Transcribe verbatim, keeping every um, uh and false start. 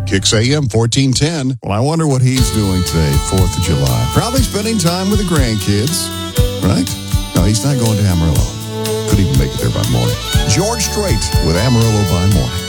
Kicks A M fourteen ten. Well, I wonder what he's doing today, fourth of July. Probably spending time with the grandkids, right? No, he's not going to Amarillo. Could even make it there by morning. George Strait with Amarillo by morning.